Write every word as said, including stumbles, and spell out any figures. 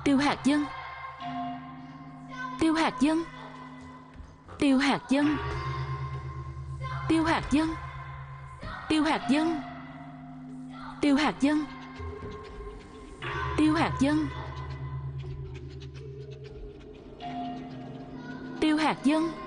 Tiêu Hạt Dân. Tiêu Hạt Dân. Tiêu Hạt Dân. Tiêu Hạt Dân. Tiêu Hạt Dân. Tiêu Hạt Dân. Tiêu Hạt Dân. Tiêu Hạt Dân.